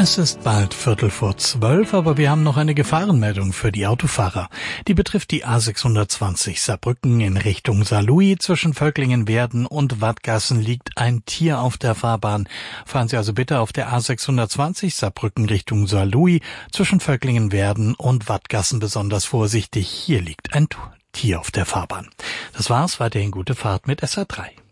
Es ist bald 11:45, aber wir haben noch eine Gefahrenmeldung für die Autofahrer. Die betrifft die A620 Saarbrücken in Richtung Saarlouis. Zwischen Völklingen-Werden und Wadgassen liegt ein Tier auf der Fahrbahn. Fahren Sie also bitte auf der A620 Saarbrücken Richtung Saarlouis. Zwischen Völklingen-Werden und Wadgassen besonders vorsichtig. Hier liegt ein Tier auf der Fahrbahn. Das war's. Weiterhin gute Fahrt mit SA3.